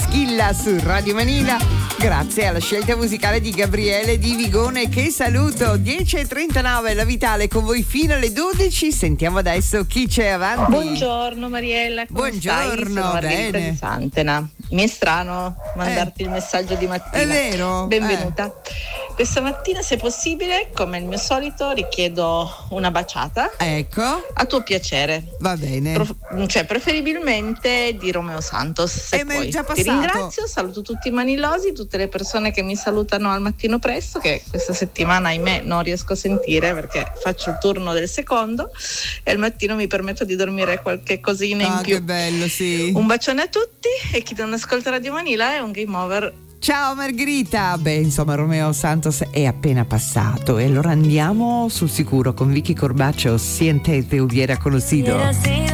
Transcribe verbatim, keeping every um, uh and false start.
Schilla su Radio Manila, grazie alla scelta musicale di Gabriele Di Vigone, che saluto. Dieci e trentanove, la Vitale con voi fino alle dodici. Sentiamo adesso chi c'è avanti. Buongiorno Mariella, come buongiorno, stai? Sono Margherita bene. di Santena. Mi è strano mandarti Eh, il messaggio di mattina. è vero? Benvenuta. Eh. Questa mattina, se possibile, come il mio solito, richiedo una baciata. Ecco. A tuo piacere. Va bene. Pro- cioè, preferibilmente di Romeo Santos. Se Eh, ma è puoi. già Ti passato. ringrazio, saluto tutti i manilosi, tutte le persone che mi salutano al mattino presto, che questa settimana, ahimè, non riesco a sentire perché faccio il turno del secondo e al mattino mi permetto di dormire qualche cosina in Ah, più. che bello, sì. Un bacione a tutti e chi non ascolta Radio Manila è un game over. Ciao Margherita. Beh, insomma, Romeo Santos è appena passato e allora andiamo sul sicuro con Vicky Corbaccio. Siente te hubiera conocido.